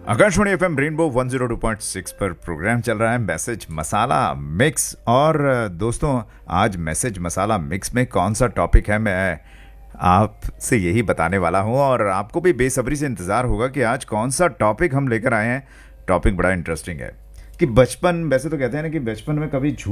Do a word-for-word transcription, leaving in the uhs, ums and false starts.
Akashvani FM rainbow one zero two point six पर programme चल रहा है मैसेज मसाला मिक्स। और दोस्तों, आज मैसेज मसाला मिक्स में कौन सा टॉपिक है मैं आपसे यही बताने वाला हूं, और आपको भी बेसब्री से इंतज़ार होगा कि आज कौन सा टॉपिक हम लेकर आए हैं। टॉपिक बड़ा इंटरेस्टिंग है कि बचपन, वैसे तो कहते हैं ना कि बचपन में कभी